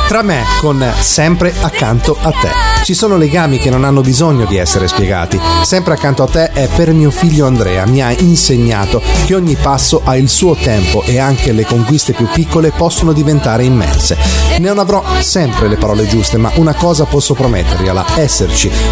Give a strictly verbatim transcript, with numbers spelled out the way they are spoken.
Tra me con Sempre accanto a te. Ci sono legami che non hanno bisogno di essere spiegati. Sempre accanto a te è per mio figlio Andrea. Mi ha insegnato che ogni passo ha il suo tempo e anche le conquiste più piccole possono diventare immense. Non avrò sempre le parole giuste, ma una cosa posso promettergliela: esserci